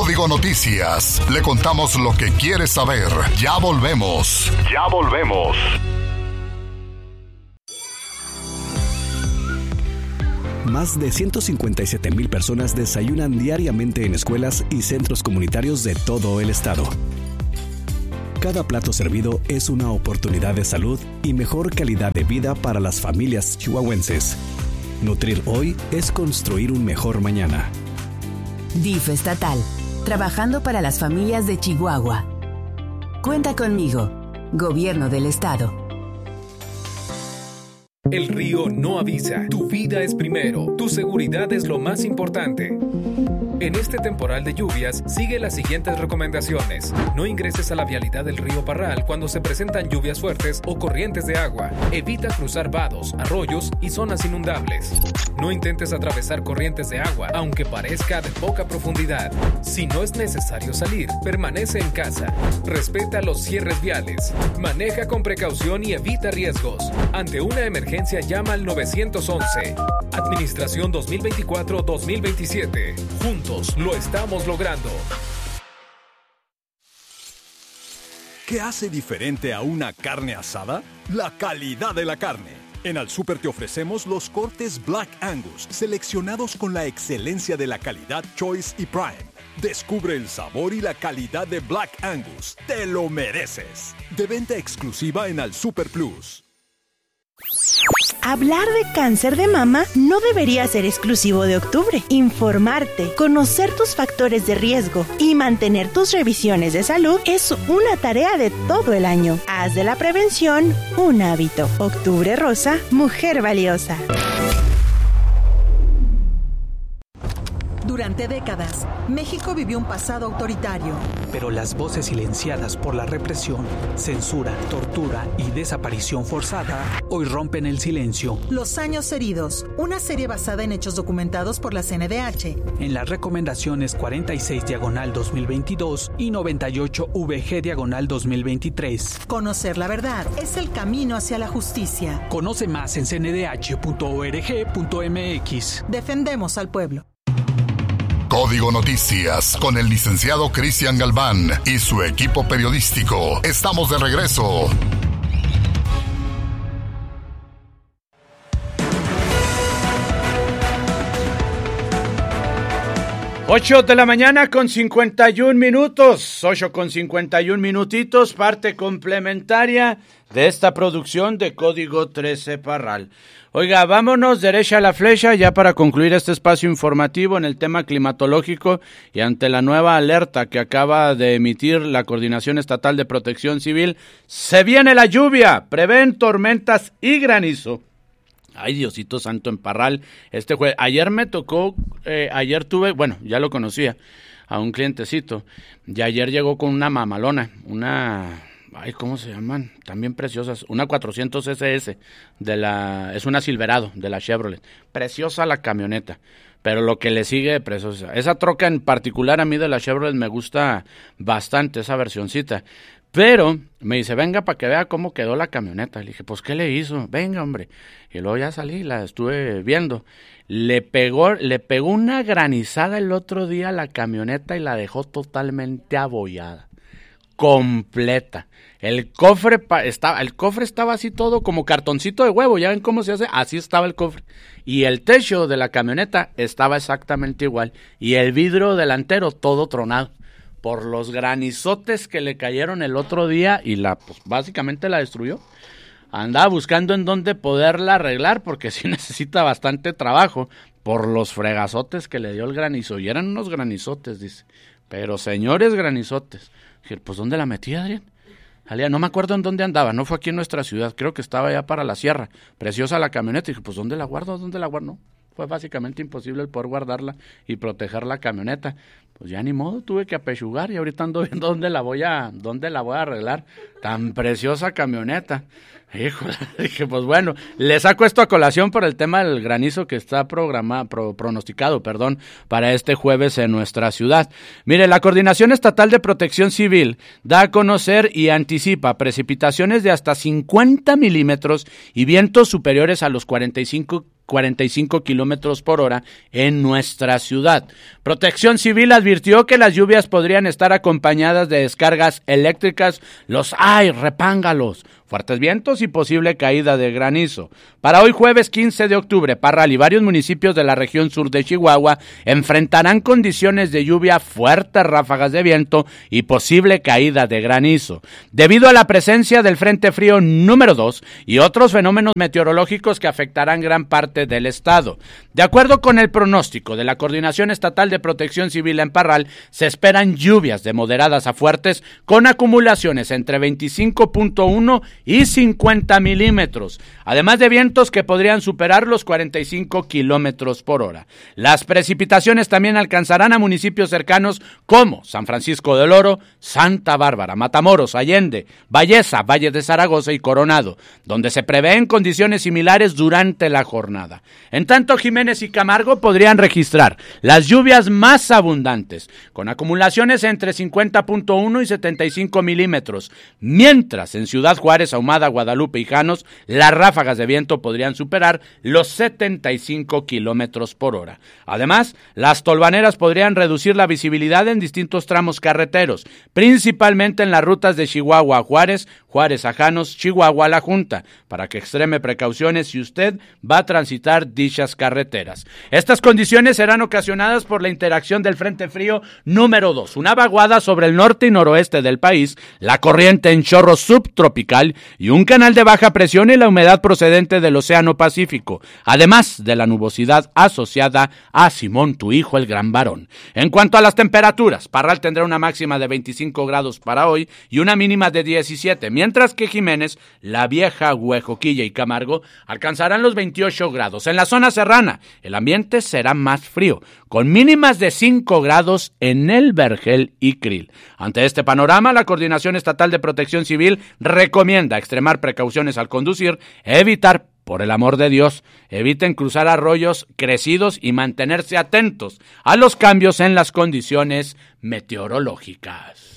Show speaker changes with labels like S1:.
S1: Código Noticias. Le contamos lo que quiere saber. Ya volvemos.
S2: Más de 157,000 personas desayunan diariamente en escuelas y centros comunitarios de todo el estado. Cada plato servido es una oportunidad de salud y mejor calidad de vida para las familias chihuahuenses. Nutrir hoy es construir un mejor mañana.
S3: DIF estatal, trabajando para las familias de Chihuahua. Cuenta conmigo, Gobierno del Estado.
S4: El río no avisa. Tu vida es primero. Tu seguridad es lo más importante. En este temporal de lluvias, sigue las siguientes recomendaciones. No ingreses a la vialidad del río Parral cuando se presentan lluvias fuertes o corrientes de agua. Evita cruzar vados, arroyos y zonas inundables. No intentes atravesar corrientes de agua, aunque parezca de poca profundidad. Si no es necesario salir, permanece en casa. Respeta los cierres viales. Maneja con precaución y evita riesgos. Ante una emergencia, llama al 911. Administración 2024-2027. Juntos lo estamos logrando.
S5: ¿Qué hace diferente a una carne asada? La calidad de la carne. En Al Súper te ofrecemos los cortes Black Angus, seleccionados con la excelencia de la calidad Choice y Prime. Descubre el sabor y la calidad de Black Angus. ¡Te lo mereces! De venta exclusiva en Al Súper Plus.
S6: Hablar de cáncer de mama no debería ser exclusivo de octubre. Informarte, conocer tus factores de riesgo y mantener tus revisiones de salud es una tarea de todo el año. Haz de la prevención un hábito. Octubre Rosa, mujer valiosa.
S7: Durante décadas, México vivió un pasado autoritario.
S8: Pero las voces silenciadas por la represión, censura, tortura y desaparición forzada hoy rompen el silencio.
S7: Los años heridos, una serie basada en hechos documentados por la CNDH.
S8: En las recomendaciones 46/2022 y 98VG/2023.
S7: Conocer la verdad es el camino hacia la justicia.
S8: Conoce más en cndh.org.mx.
S7: Defendemos al pueblo.
S1: Código Noticias con el licenciado Cristian Galván y su equipo periodístico. Estamos de regreso.
S9: Ocho de la mañana con 51 minutos. 8 con 51 minutitos, parte complementaria de esta producción de Código 13 Parral. Oiga, vámonos derecha a la flecha ya para concluir este espacio informativo en el tema climatológico y ante la nueva alerta que acaba de emitir la Coordinación Estatal de Protección Civil. Se viene la lluvia, prevén tormentas y granizo. Ay, Diosito Santo, en Parral este jueves. Ayer me tocó, tuve, bueno, ya lo conocía, a un clientecito. Y ayer llegó con una mamalona, ay, ¿cómo se llaman? También preciosas. Una 400 SS, es una Silverado de la Chevrolet. Preciosa la camioneta, pero lo que le sigue preciosa. Esa troca en particular a mí de la Chevrolet me gusta bastante, esa versioncita. Pero me dice, venga para que vea cómo quedó la camioneta. Le dije, pues, ¿qué le hizo? Venga, hombre. Y luego ya salí, la estuve viendo. Le pegó una granizada el otro día a la camioneta y la dejó totalmente abollada. Completa. El cofre estaba así todo como cartoncito de huevo, ¿ya ven cómo se hace? Así estaba el cofre. Y el techo de la camioneta estaba exactamente igual. Y el vidrio delantero todo tronado por los granizotes que le cayeron el otro día y pues, básicamente la destruyó. Andaba buscando en dónde poderla arreglar porque sí necesita bastante trabajo por los fregazotes que le dio el granizo. Y eran unos granizotes, dice. Pero señores granizotes. Dije, pues, ¿dónde la metí, Adrián? No me acuerdo en dónde andaba, no fue aquí en nuestra ciudad, creo que estaba allá para la sierra. Preciosa la camioneta. Dije, pues, ¿dónde la guardo? No, fue básicamente imposible el poder guardarla y proteger la camioneta. Pues ya ni modo, tuve que apechugar y ahorita ando viendo dónde la voy a arreglar. Tan preciosa camioneta. Híjole, dije, pues bueno, le saco esto a colación por el tema del granizo que está pronosticado para este jueves en nuestra ciudad. Mire, la Coordinación Estatal de Protección Civil da a conocer y anticipa precipitaciones de hasta 50 milímetros y vientos superiores a los 45 45 kilómetros por hora en nuestra ciudad. Protección Civil advirtió que las lluvias podrían estar acompañadas de descargas eléctricas, repángalos, fuertes vientos y posible caída de granizo. Para hoy jueves 15 de octubre, Parral y varios municipios de la región sur de Chihuahua enfrentarán condiciones de lluvia, fuertes ráfagas de viento y posible caída de granizo, debido a la presencia del Frente Frío número 2 y otros fenómenos meteorológicos que afectarán gran parte del estado. De acuerdo con el pronóstico de la Coordinación Estatal de Protección Civil en Parral, se esperan lluvias de moderadas a fuertes con acumulaciones entre 25.1 y 50 milímetros, además de vientos que podrían superar los 45 kilómetros por hora. Las precipitaciones también alcanzarán a municipios cercanos como San Francisco del Oro, Santa Bárbara, Matamoros, Allende, Valleza, Valle de Zaragoza y Coronado, donde se prevén condiciones similares durante la jornada. En tanto, Jiménez y Camargo podrían registrar las lluvias más abundantes, con acumulaciones entre 50.1 y 75 milímetros, mientras en Ciudad Juárez, Ahumada, Guadalupe y Janos, las ráfagas de viento podrían superar los 75 kilómetros por hora. Además, las tolvaneras podrían reducir la visibilidad en distintos tramos carreteros, principalmente en las rutas de Chihuahua a Juárez, Juárez a Janos, Chihuahua a La Junta, para que extreme precauciones si usted va a transitar dichas carreteras. Estas condiciones serán ocasionadas por la interacción del Frente Frío número 2, una vaguada sobre el norte y noroeste del país, la corriente en chorro subtropical y un canal de baja presión y la humedad procedente del Océano Pacífico, además de la nubosidad asociada a Simón, tu hijo, el gran varón. En cuanto a las temperaturas, Parral tendrá una máxima de 25 grados para hoy y una mínima de 17, mientras que Jiménez, La Vieja, Huejoquilla y Camargo alcanzarán los 28 grados. En la zona serrana, el ambiente será más frío, con mínimas de 5 grados en El Vergel y Krill. Ante este panorama, la Coordinación Estatal de Protección Civil recomienda extremar precauciones al conducir, evitar, por el amor de Dios, eviten cruzar arroyos crecidos y mantenerse atentos a los cambios en las condiciones meteorológicas.